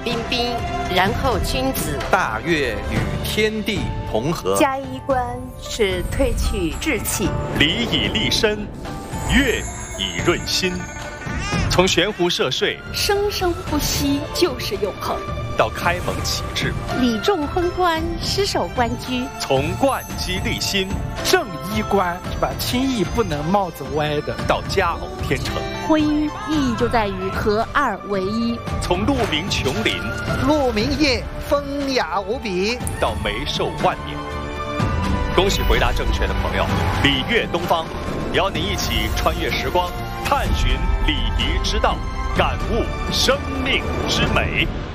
彬彬，然后君子。 大悦与天地同和。 加衣冠是褪去稚气。 礼以立身，乐以润心。从悬壶涉水， 生生不息就是永恒。 到开蒙启智， 礼重婚冠，失守官居。 从贯机立心， 正衣冠是吧？轻易不能帽子歪的。 到佳偶天成， 婚姻意义就在于合二为一。 从鹿鸣琼林， 鹿鸣夜，风雅无比， 到梅寿万年。恭喜回答正确的朋友，礼乐东方，邀您一起穿越时光，探寻礼仪之道，感悟生命之美。